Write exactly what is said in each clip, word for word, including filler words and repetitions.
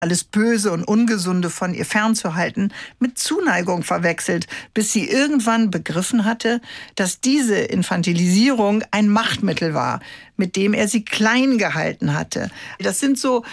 alles Böse und Ungesunde von ihr fernzuhalten, mit Zuneigung verwechselt, bis sie irgendwann begriffen hatte, dass diese Infantilisierung ein Machtmittel war, mit dem er sie klein gehalten hatte. Das sind so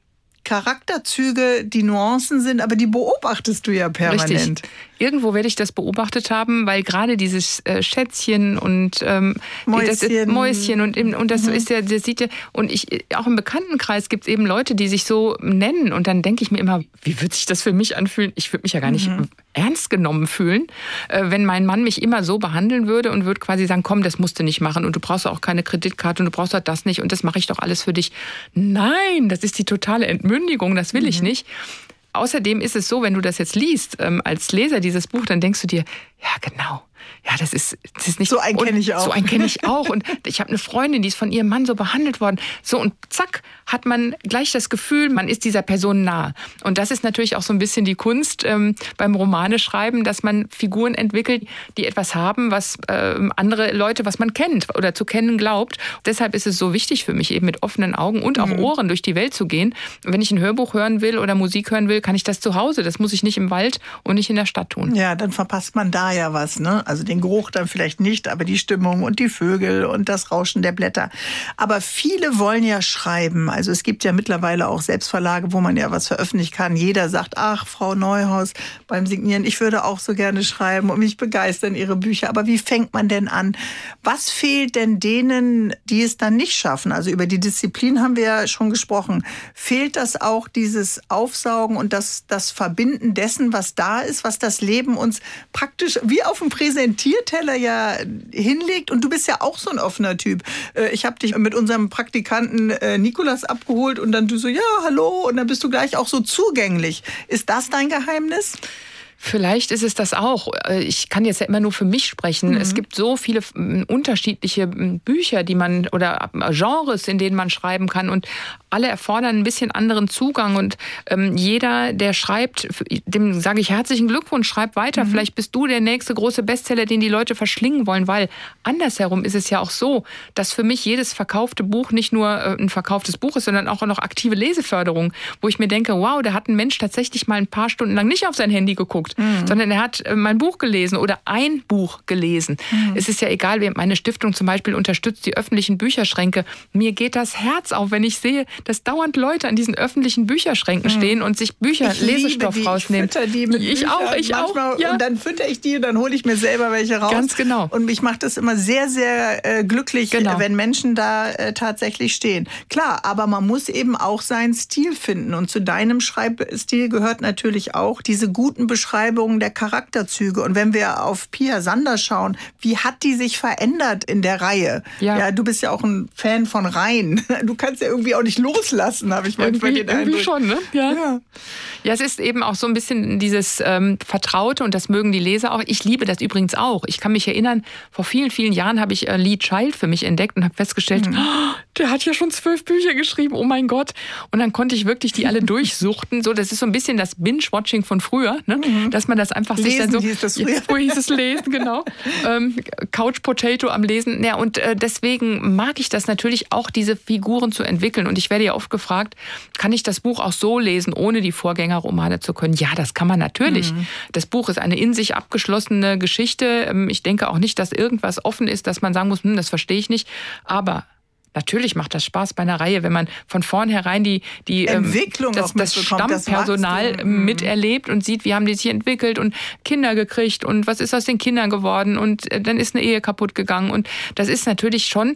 Charakterzüge, die Nuancen sind, aber die beobachtest du ja permanent. Richtig. Irgendwo werde ich das beobachtet haben, weil gerade dieses äh, Schätzchen und ähm, Mäuschen. Das, äh, Mäuschen und, und das mhm. ist ja, das sieht ja, und ich, auch im Bekanntenkreis gibt es eben Leute, die sich so nennen und dann denke ich mir immer, wie wird sich das für mich anfühlen? Ich würde mich ja gar nicht mhm. ernst genommen fühlen, äh, wenn mein Mann mich immer so behandeln würde und würde quasi sagen, komm, das musst du nicht machen und du brauchst auch keine Kreditkarte und du brauchst auch das nicht und das mache ich doch alles für dich. Nein, das ist die totale Entmündigung, das will mhm. ich nicht. Außerdem ist es so, wenn du das jetzt liest, ähm, als Leser dieses Buch, dann denkst du dir, ja genau, ja, das ist, das ist nicht... So einen kenne ich auch. So einen kenne ich auch. Und ich habe eine Freundin, die ist von ihrem Mann so behandelt worden. So und zack, hat man gleich das Gefühl, man ist dieser Person nahe. Und das ist natürlich auch so ein bisschen die Kunst ähm, beim Romaneschreiben, dass man Figuren entwickelt, die etwas haben, was ähm, andere Leute, was man kennt oder zu kennen glaubt. Deshalb ist es so wichtig für mich, eben mit offenen Augen und auch mhm. Ohren durch die Welt zu gehen. Und wenn ich ein Hörbuch hören will oder Musik hören will, kann ich das zu Hause. Das muss ich nicht im Wald und nicht in der Stadt tun. Ja, dann verpasst man da ja was, ne? Also den Geruch dann vielleicht nicht, aber die Stimmung und die Vögel und das Rauschen der Blätter. Aber viele wollen ja schreiben. Also es gibt ja mittlerweile auch Selbstverlage, wo man ja was veröffentlichen kann. Jeder sagt, ach, Frau Neuhaus, beim Signieren, ich würde auch so gerne schreiben und mich begeistern Ihre Bücher. Aber wie fängt man denn an? Was fehlt denn denen, die es dann nicht schaffen? Also über die Disziplin haben wir ja schon gesprochen. Fehlt das auch, dieses Aufsaugen und das, das Verbinden dessen, was da ist, was das Leben uns praktisch wie auf dem Präsentierteller ja hinlegt? Und du bist ja auch so ein offener Typ. Ich habe dich mit unserem Praktikanten Nikolas abgeholt und dann du so, ja, hallo, und dann bist du gleich auch so zugänglich. Ist das dein Geheimnis? Vielleicht ist es das auch. Ich kann jetzt ja immer nur für mich sprechen. Mhm. Es gibt so viele unterschiedliche Bücher, die man oder Genres, in denen man schreiben kann und alle erfordern ein bisschen anderen Zugang und ähm, jeder, der schreibt, dem sage ich herzlichen Glückwunsch, schreib weiter. Mhm. Vielleicht bist du der nächste große Bestseller, den die Leute verschlingen wollen, weil andersherum ist es ja auch so, dass für mich jedes verkaufte Buch nicht nur äh, ein verkauftes Buch ist, sondern auch noch aktive Leseförderung, wo ich mir denke, wow, da hat ein Mensch tatsächlich mal ein paar Stunden lang nicht auf sein Handy geguckt, Mhm. sondern er hat mein Buch gelesen oder ein Buch gelesen. Mhm. Es ist ja egal, meine Stiftung zum Beispiel unterstützt die öffentlichen Bücherschränke. Mir geht das Herz auf, wenn ich sehe, dass dauernd Leute an diesen öffentlichen Bücherschränken mhm. stehen und sich Bücher, ich Lesestoff die, rausnehmen. Ich die mit ich Büchern, auch, ich auch. Ja. Und dann fütter ich die und dann hole ich mir selber welche raus. Ganz genau. Und mich macht das immer sehr, sehr äh, glücklich, genau. wenn Menschen da äh, tatsächlich stehen. Klar, aber man muss eben auch seinen Stil finden. Und zu deinem Schreibstil gehört natürlich auch diese guten Beschreibungen der Charakterzüge. Und wenn wir auf Pia Sander schauen, wie hat die sich verändert in der Reihe? Ja. Ja, du bist ja auch ein Fan von Reihen. Du kannst ja irgendwie auch nicht loslassen, habe ich manchmal irgendwie, den Eindruck. Irgendwie schon, ne? Ja. ja. Ja, es ist eben auch so ein bisschen dieses ähm, Vertraute und das mögen die Leser auch. Ich liebe das übrigens auch. Ich kann mich erinnern, vor vielen, vielen Jahren habe ich äh, Lee Child für mich entdeckt und habe festgestellt, mhm. oh, der hat ja schon zwölf Bücher geschrieben, oh mein Gott. Und dann konnte ich wirklich die alle durchsuchten. So, das ist so ein bisschen das Binge-Watching von früher, ne? Mhm. Dass man das einfach lesen sich dann so... Hieß das früher. Wo hieß es lesen, genau. ähm, Couch Potato am Lesen. Ja, und äh, deswegen mag ich das natürlich auch, diese Figuren zu entwickeln. Und ich werde ja oft gefragt, kann ich das Buch auch so lesen, ohne die Vorgängerromane zu können? Ja, das kann man natürlich. Mhm. Das Buch ist eine in sich abgeschlossene Geschichte. Ich denke auch nicht, dass irgendwas offen ist, dass man sagen muss, hm, das verstehe ich nicht. Aber natürlich macht das Spaß bei einer Reihe, wenn man von vornherein die, die Entwicklung das, das Stammpersonal das miterlebt und sieht, wie haben die sich entwickelt und Kinder gekriegt und was ist aus den Kindern geworden und dann ist eine Ehe kaputt gegangen. Und das ist natürlich schon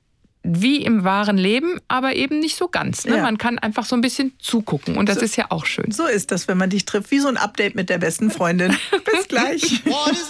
wie im wahren Leben, aber eben nicht so ganz. Ne? Ja. Man kann einfach so ein bisschen zugucken und das so, ist ja auch schön. So ist das, wenn man dich trifft, wie so ein Update mit der besten Freundin. Bis gleich.